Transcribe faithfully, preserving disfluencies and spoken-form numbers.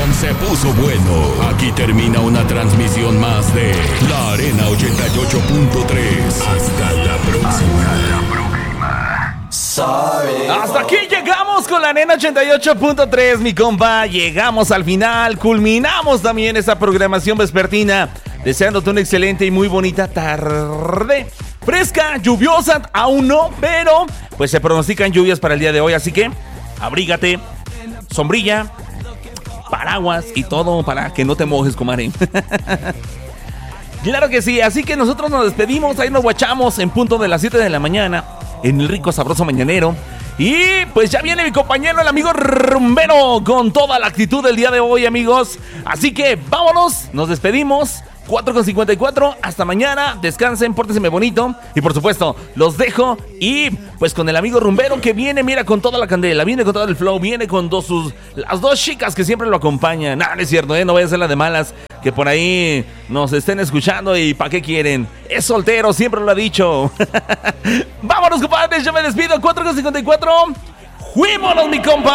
atención, se puso bueno. Aquí termina una transmisión más de La Arena ochenta y ocho punto tres. Hasta la próxima. Hasta la próxima. Sorry. Hasta aquí llegamos con La Arena ochenta y ocho punto tres, mi compa. Llegamos al final, culminamos también esta programación vespertina, deseándote una excelente y muy bonita tarde. Fresca, lluviosa, aún no, pero pues se pronostican lluvias para el día de hoy, así que abrígate, sombrilla, paraguas y todo para que no te mojes, comadre. Claro que sí, así que nosotros nos despedimos, ahí nos guachamos en punto de las siete de la mañana en el rico sabroso mañanero. Y pues ya viene mi compañero, el amigo Rumbero, con toda la actitud del día de hoy, amigos. Así que vámonos, nos despedimos. cuatro con cincuenta y cuatro, hasta mañana, descansen, pórtense bonito. Y por supuesto, los dejo. Y pues con el amigo Rumbero que viene, mira, con toda la candela, viene con todo el flow, viene con dos sus, las dos chicas que siempre lo acompañan. No, no es cierto, ¿eh? No voy a hacer la de malas, que por ahí nos estén escuchando y ¿para qué quieren? Es soltero, siempre lo ha dicho. Vámonos, compadres, yo me despido, cuatro con cincuenta y cuatro. ¡Fuímonos, mi compa!